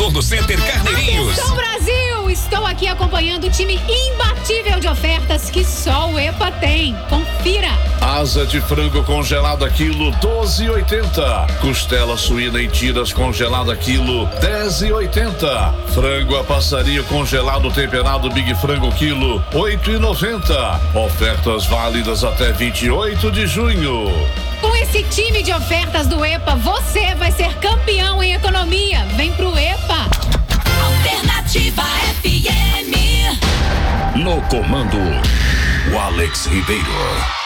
Retorno Center Carneirinhos. Atenção, Brasil! Estou aqui acompanhando o time imbatível de ofertas que só o EPA tem. Confira! Asa de frango congelada quilo 12,80. Costela suína em tiras congelada quilo 10,80. Frango a passarinho congelado temperado Big Frango quilo 8,90. Ofertas válidas até 28 de junho. Com esse time de ofertas do EPA, você vai ser campeão em economia. Vem pro EPA. Alternativa FM. No comando, o Alex Ribeiro.